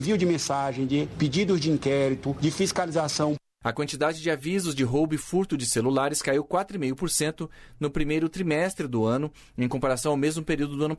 envio de mensagem, de pedidos de inquérito, de fiscalização. A quantidade de avisos de roubo e furto de celulares caiu 4,5% no primeiro trimestre do ano, em comparação ao mesmo período do ano